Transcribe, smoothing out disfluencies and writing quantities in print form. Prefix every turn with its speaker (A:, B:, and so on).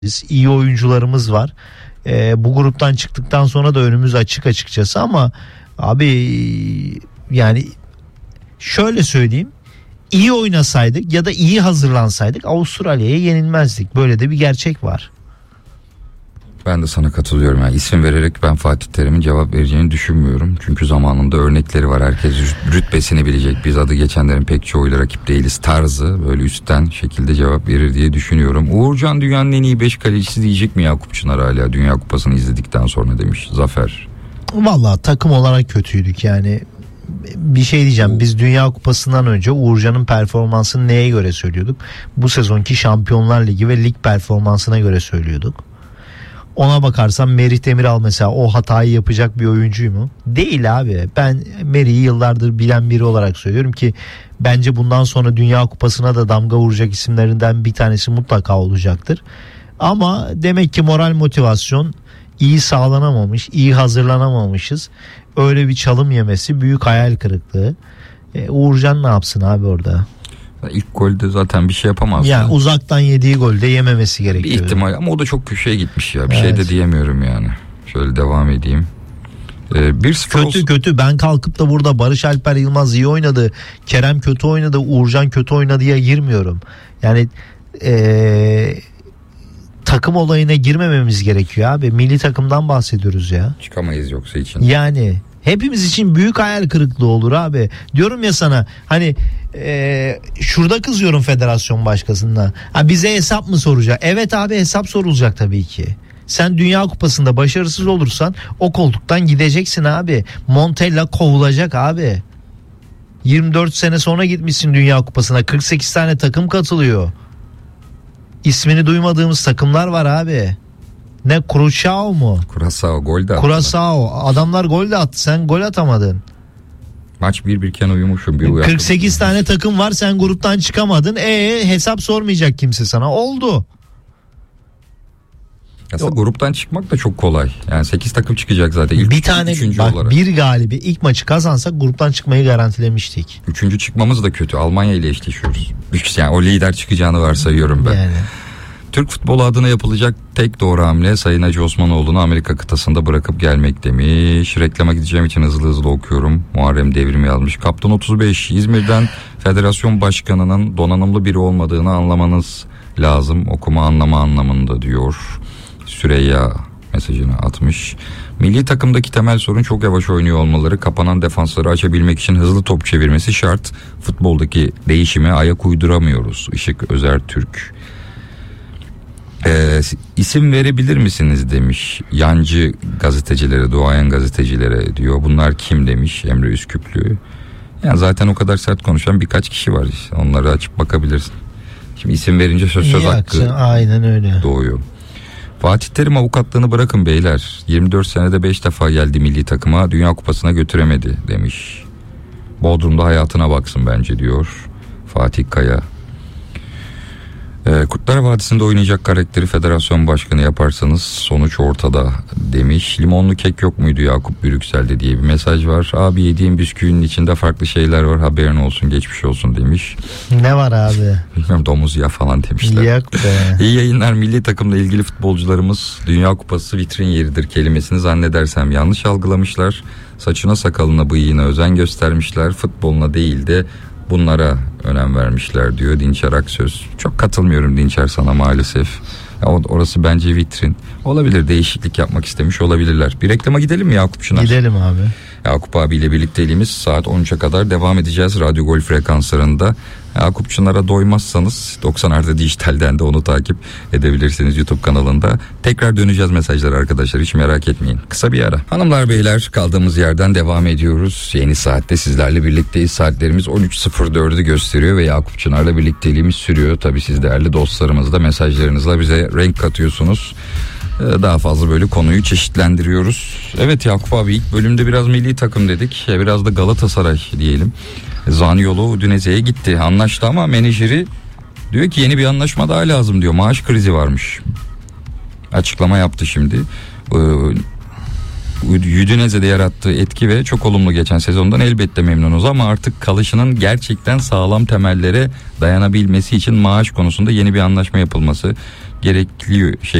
A: İyi oyuncularımız var. Bu gruptan çıktıktan sonra da önümüz açık açıkçası ama abi yani şöyle söyleyeyim, iyi oynasaydık ya da iyi hazırlansaydık Avustralya'ya yenilmezdik. Böyle de bir gerçek var.
B: Ben de sana katılıyorum. Yani isim vererek ben Fatih Terim'in cevap vereceğini düşünmüyorum. Çünkü zamanında örnekleri var. Herkes rütbesini bilecek. Biz adı geçenlerin pek çoğuyla rakip değiliz tarzı böyle üstten şekilde cevap verir diye düşünüyorum. Uğurcan dünyanın en iyi 5 kalecisi diyecek mi Yakup Çınar hala Dünya Kupası'nı izledikten sonra demiş Zafer.
A: Vallahi takım olarak kötüydük yani. Bir şey diyeceğim, biz Dünya Kupası'ndan önce Uğurcan'ın performansını neye göre söylüyorduk? Bu sezonki Şampiyonlar Ligi ve lig performansına göre söylüyorduk. Ona bakarsan Merih Demiral mesela o hatayı yapacak bir oyuncu mu? Değil abi. Ben Merih'i yıllardır bilen biri olarak söylüyorum ki bence bundan sonra Dünya Kupası'na da damga vuracak isimlerinden bir tanesi mutlaka olacaktır. Ama demek ki moral motivasyon iyi sağlanamamış, iyi hazırlanamamışız. Öyle bir çalım yemesi büyük hayal kırıklığı. Uğurcan ne yapsın abi orada?
B: İlk golde zaten bir şey yapamaz.
A: Yani uzaktan yediği golde yememesi gerekiyor.
B: Bir ihtimal ama o da çok köşeye gitmiş ya. Bir şey de diyemiyorum yani. Şöyle devam edeyim. 1-0
A: kötü. Ben kalkıp da burada Barış Alper Yılmaz iyi oynadı, Kerem kötü oynadı, Uğurcan kötü oynadıya girmiyorum. Yani takım olayına girmememiz gerekiyor abi. Milli takımdan bahsediyoruz ya.
B: Çıkamayız yoksa için.
A: Yani hepimiz için büyük hayal kırıklığı olur abi. Diyorum ya sana hani şurada kızıyorum federasyon başkanına. Bize hesap mı soracak? Evet abi, hesap sorulacak tabii ki. Sen Dünya Kupası'nda başarısız olursan o koltuktan gideceksin abi. Montella kovulacak abi. 24 sene sonra gitmişsin Dünya Kupası'na. 48 tane takım katılıyor. İsmini duymadığımız takımlar var abi. Ne Curaçao mu?
B: Curaçao gol de attı.
A: Curaçao. Adamlar gol de attı. Sen gol atamadın.
B: Maç 1-1'ken uyumuşum.
A: 48 tane takım var, sen gruptan çıkamadın. Hesap sormayacak kimse sana. Oldu.
B: Aslında gruptan çıkmak da çok kolay. Yani 8 takım çıkacak zaten. İlk
A: bir tane bak olarak. Bir galibi ilk maçı kazansak gruptan çıkmayı garantilemiştik.
B: 3. çıkmamız da kötü. Almanya ile eşleşiyoruz. Yani o lider çıkacağını varsayıyorum ben. Yani. Türk futbolu adına yapılacak tek doğru hamle Sayın Hacı Osmanoğlu'nu Amerika kıtasında bırakıp gelmek demiş. Reklama gideceğim için hızlı okuyorum. Muharrem Devrim yazmış. Kaptan 35 İzmir'den federasyon başkanının donanımlı biri olmadığını anlamanız lazım. Okuma anlama anlamında diyor. Süreyya mesajını atmış. Milli takımdaki temel sorun çok yavaş oynuyor olmaları. Kapanan defansları açabilmek için hızlı top çevirmesi şart. Futboldaki değişime ayak uyduramıyoruz. Işık Özertürk. İsim verebilir misiniz demiş yancı gazetecilere, duayen gazetecilere diyor. Bunlar kim demiş Emre Üsküplü. Yani zaten o kadar sert konuşan birkaç kişi var işte. Onları açıp bakabilirsin. Şimdi isim verince söz hakkı
A: aynen öyle
B: doğuyor. Fatih Terim avukatlığını bırakın beyler. 24 senede 5 defa geldi milli takıma, Dünya Kupası'na götüremedi demiş. Bodrum'da hayatına baksın bence diyor Fatih Kaya. Kurtlar Vadisi'nde oynayacak karakteri federasyon başkanı yaparsanız sonuç ortada demiş. Limonlu kek yok muydu Yakup Brüksel'de diye bir mesaj var. Abi yediğim bisküvinin içinde farklı şeyler var, haberin olsun, geçmiş olsun demiş.
A: Ne var abi?
B: Bilmiyorum, domuz ya falan demişler.
A: Yok be.
B: İyi yayınlar. Milli takımla ilgili futbolcularımız Dünya Kupası vitrin yeridir kelimesini zannedersem yanlış algılamışlar. Saçına sakalına bıyığına özen göstermişler. Futboluna değil de bunlara önem vermişler diyor Dinçer Aksöz. Çok katılmıyorum Dinçer sana maalesef. Orası bence vitrin. Olabilir, değişiklik yapmak istemiş olabilirler. Bir reklama gidelim mi Yakup Çınar?
A: Gidelim abi.
B: Yakup abiyle birlikteliğimiz saat 13'e kadar devam edeceğiz Radyo Gol frekanslarında. Yakup Çınar'a doymazsanız 90 Artı Dijital'den de onu takip edebilirsiniz YouTube kanalında. Tekrar döneceğiz mesajlara arkadaşlar, hiç merak etmeyin. Kısa bir ara. Hanımlar beyler, kaldığımız yerden devam ediyoruz. Yeni saatte sizlerle birlikteyiz. Saatlerimiz 13.04'ü gösteriyor ve Yakup Çınar'la birlikteliğimiz sürüyor. Tabii siz değerli dostlarımız da mesajlarınızla bize renk katıyorsunuz. Daha fazla böyle konuyu çeşitlendiriyoruz. Evet Yakup abi, ilk bölümde biraz milli takım dedik. Biraz da Galatasaray diyelim. Zaniolo Udinese'ye gitti. Anlaştı ama menajeri diyor ki yeni bir anlaşma daha lazım diyor. Maaş krizi varmış. Açıklama yaptı şimdi. Udinese'de yarattığı etki ve çok olumlu geçen sezondan elbette memnunuz ama artık kalışının gerçekten sağlam temellere dayanabilmesi için maaş konusunda yeni bir anlaşma yapılması gerekli